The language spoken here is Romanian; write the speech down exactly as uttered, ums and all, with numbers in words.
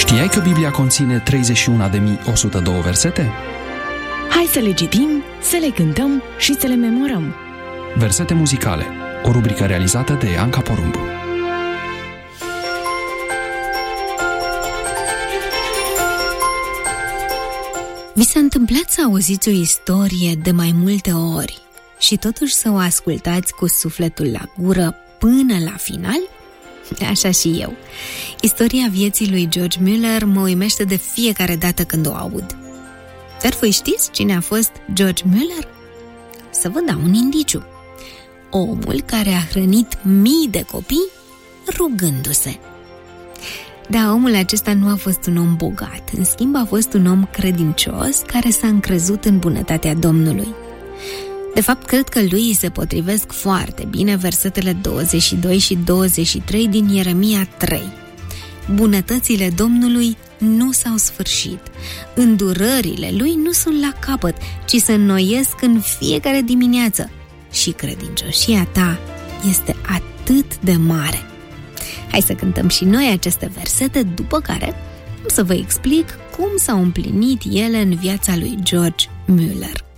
Știai că Biblia conține treizeci și unu de mii o sută doi versete? Hai să le citim, să le cântăm și să le memorăm. Versete muzicale, o rubrică realizată de Anca Porumbu. Vi s-a întâmplat să auziți o istorie de mai multe ori și totuși să o ascultați cu sufletul la gură până la final? Așa și eu. Istoria vieții lui George Mueller mă uimește de fiecare dată când o aud. Dar voi știți cine a fost George Mueller? Să vă dau un indiciu. Omul care a hrănit mii de copii rugându-se. Da, omul acesta nu a fost un om bogat, în schimb a fost un om credincios care s-a încrezut în bunătatea Domnului. De fapt, cred că lui îi se potrivesc foarte bine versetele douăzeci și doi și douăzeci și trei din Ieremia trei. Bunătățile Domnului nu s-au sfârșit, îndurările lui nu sunt la capăt, ci se înnoiesc în fiecare dimineață și credincioșia ta este atât de mare. Hai să cântăm și noi aceste versete, după care am să vă explic cum s-au împlinit ele în viața lui George Mueller.